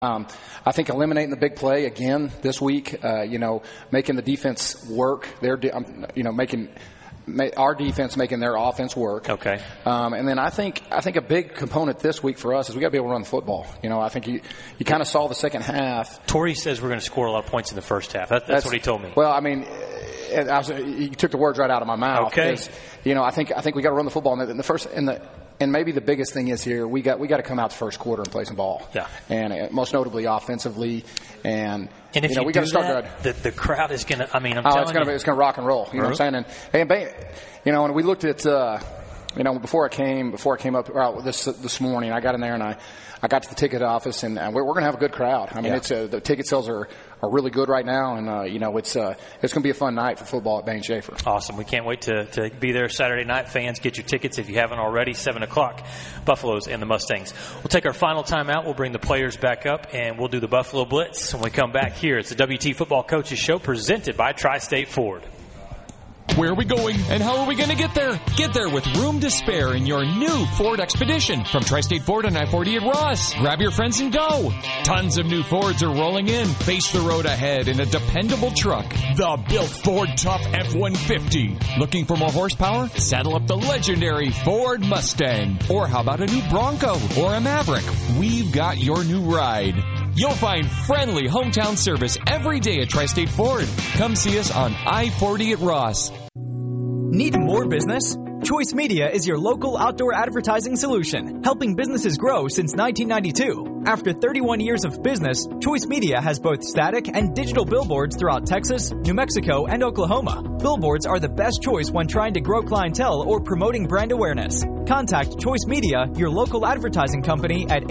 I think eliminating the big play again this week, making the defense work. Making our defense making their offense work. Okay. And then I think a big component this week for us is we got to be able to run the football. I think you kind of saw the second half. Torrey says we're going to score a lot of points in the first half. That's what he told me. Well, I mean, you took the words right out of my mouth. Okay. I think we got to run the football in the first and maybe the biggest thing is here we got to come out the first quarter and play some ball. Yeah. And most notably offensively, and if we got to start good. The crowd is going to. I mean, it's going to rock and roll. You know what I'm saying? And we looked at before I came up this morning, I got in there and I got to the ticket office, and we're going to have a good crowd. I mean, the ticket sales are really good right now, and it's going to be a fun night for football at Bain Schaefer. Awesome. We can't wait to be there Saturday night. Fans, get your tickets if you haven't already. 7:00, Buffaloes and the Mustangs. We'll take our final time out. We'll bring the players back up, and we'll do the Buffalo Blitz when we come back here. It's the WT Football Coaches Show presented by Tri-State Ford. Where are we going and how are we going to get there? Get there with room to spare in your new Ford Expedition from Tri-State Ford on I-40 at Ross. Grab your friends and go. Tons of new Fords are rolling in. Face the road ahead in a dependable truck. The built Ford Tough F-150. Looking for more horsepower? Saddle up the legendary Ford Mustang. Or how about a new Bronco or a Maverick? We've got your new ride. You'll find friendly hometown service every day at Tri-State Ford. Come see us on I-40 at Ross. Need more business? Choice Media is your local outdoor advertising solution, helping businesses grow since 1992. After 31 years of business, Choice Media has both static and digital billboards throughout Texas, New Mexico, and Oklahoma. Billboards are the best choice when trying to grow clientele or promoting brand awareness. Contact Choice Media, your local advertising company, at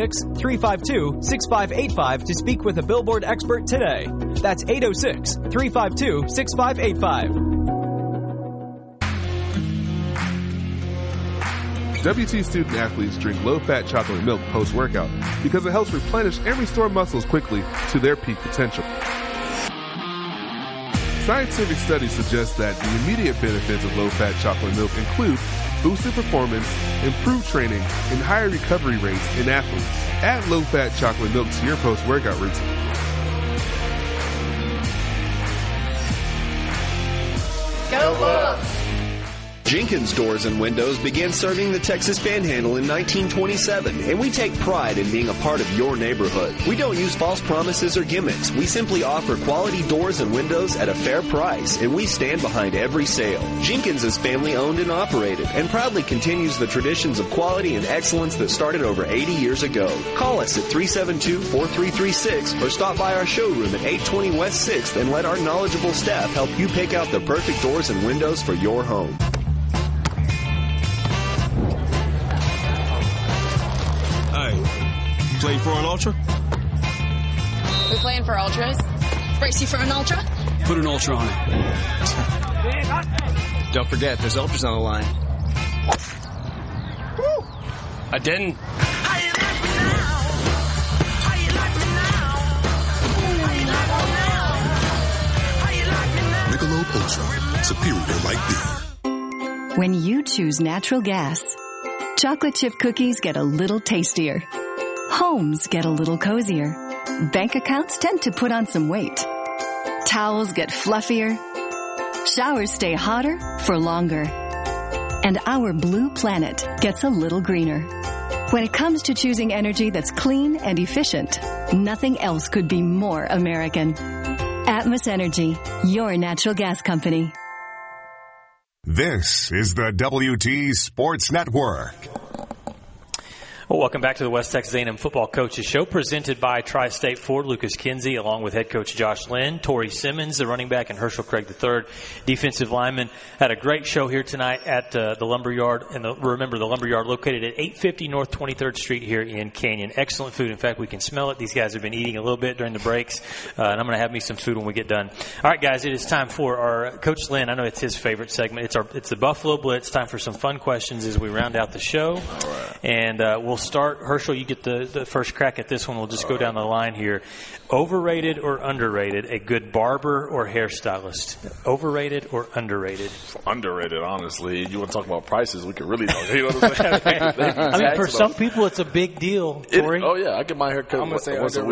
806-352-6585 to speak with a billboard expert today. That's 806-352-6585. WT student athletes drink low-fat chocolate milk post-workout because it helps replenish and restore muscles quickly to their peak potential. Scientific studies suggest that the immediate benefits of low-fat chocolate milk include boosted performance, improved training, and higher recovery rates in athletes. Add low-fat chocolate milk to your post-workout routine. Go Bucks! Jenkins Doors and Windows began serving the Texas Panhandle in 1927, and we take pride in being a part of your neighborhood. We don't use false promises or gimmicks. We simply offer quality doors and windows at a fair price, and we stand behind every sale. Jenkins is family owned and operated, and proudly continues the traditions of quality and excellence that started over 80 years ago. Call us at 372-4336 or stop by our showroom at 820 West 6th and let our knowledgeable staff help you pick out the perfect doors and windows for your home. Playing for an Ultra? We playing for Ultras? Brace you for an Ultra? Put an Ultra on it. Don't forget, there's Ultras on the line. Woo! I didn't. Michelob Ultra. Superior light beer. When you choose natural gas, chocolate chip cookies get a little tastier. Homes get a little cozier. Bank accounts tend to put on some weight. Towels get fluffier. Showers stay hotter for longer. And our blue planet gets a little greener. When it comes to choosing energy that's clean and efficient, nothing else could be more American. Atmos Energy, your natural gas company. This is the WT Sports Network. Well, welcome back to the West Texas A&M Football Coaches Show, presented by Tri-State Ford. Lucas Kinsey, along with head coach Josh Lynn, Torrey Simmons, the running back, and Herschel Craig III, defensive lineman. Had a great show here tonight at the Lumberyard. And remember, the Lumberyard located at 850 North 23rd Street here in Canyon. Excellent food. In fact, we can smell it. These guys have been eating a little bit during the breaks, and I'm going to have me some food when we get done. All right, guys, it is time for our Coach Lynn. I know it's his favorite segment. It's the Buffalo Blitz. Time for some fun questions as we round out the show. All right. And we'll start. Herschel, you get the first crack at this one. We'll just go down the line here. Overrated or underrated, a good barber or hairstylist? Overrated or underrated? Underrated, honestly. You want to talk about prices, we could really talk. You know what I'm saying? I mean, for some people, it's a big deal, Torrey. Oh, yeah. I get my hair cut once a